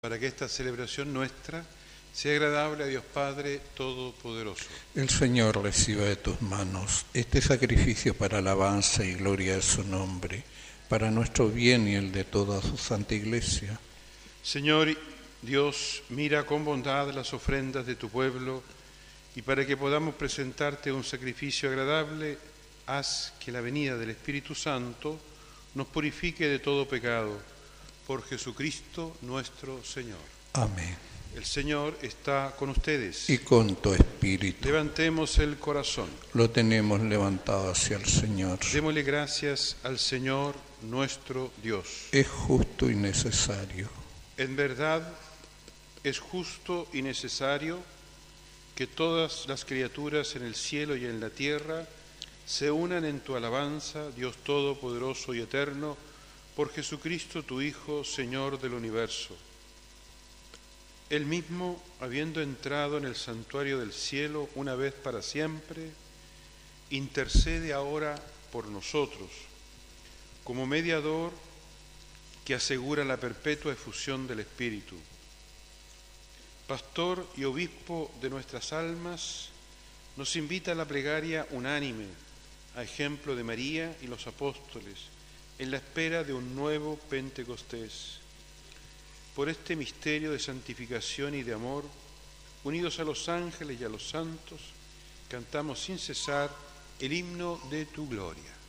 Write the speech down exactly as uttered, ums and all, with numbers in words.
para que esta celebración nuestra sea agradable a Dios Padre Todopoderoso. El Señor reciba de tus manos este sacrificio para alabanza y gloria de su nombre, para nuestro bien y el de toda su santa Iglesia. Señor Dios, mira con bondad las ofrendas de tu pueblo, y para que podamos presentarte un sacrificio agradable, haz que la venida del Espíritu Santo nos purifique de todo pecado. Por Jesucristo nuestro Señor. Amén. El Señor está con ustedes. Y con tu espíritu. Levantemos el corazón. Lo tenemos levantado hacia el Señor. Démosle gracias al Señor nuestro Dios. Es justo y necesario. En verdad, es justo y necesario que todas las criaturas en el cielo y en la tierra se unan en tu alabanza, Dios Todopoderoso y Eterno, por Jesucristo tu Hijo, Señor del universo. Él mismo, habiendo entrado en el santuario del cielo una vez para siempre, intercede ahora por nosotros, como mediador que asegura la perpetua efusión del Espíritu. Pastor y obispo de nuestras almas, nos invita a la plegaria unánime, a ejemplo de María y los apóstoles, en la espera de un nuevo Pentecostés. Por este misterio de santificación y de amor, unidos a los ángeles y a los santos, cantamos sin cesar el himno de tu gloria.